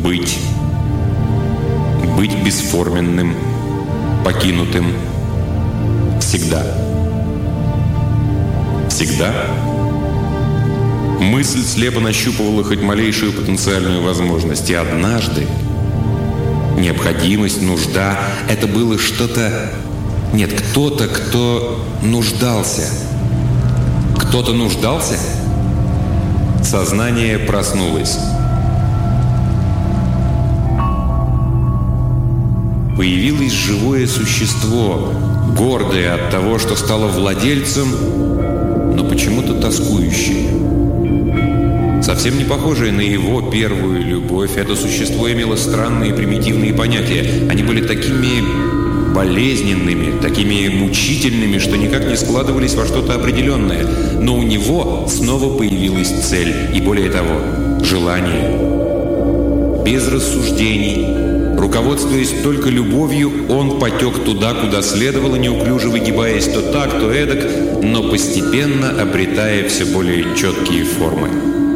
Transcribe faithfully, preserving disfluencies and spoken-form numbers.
быть. Быть бесформенным, покинутым. Всегда. Всегда. Мысль слепо нащупывала хоть малейшую потенциальную возможность. И однажды необходимость, нужда — это было что-то... Нет, кто-то, кто нуждался. Кто-то нуждался? Сознание проснулось. Появилось живое существо, гордое от того, что стало владельцем, но почему-то тоскующее. Совсем не похожее на его первую любовь, это существо имело странные примитивные понятия. Они были такими болезненными, такими мучительными, что никак не складывались во что-то определенное. Но у него снова появилась цель, и более того, желание. Без рассуждений, руководствуясь только любовью, он потек туда, куда следовало, неуклюже выгибаясь то так, то эдак, но постепенно обретая все более четкие формы.